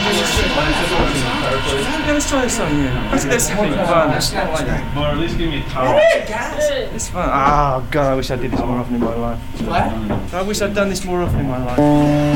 let's try this on you. Let's have fun. Or at least give me a towel. It's fun. Oh God, I wish I did this more often in my life. What? I wish I'd done this more often in my life.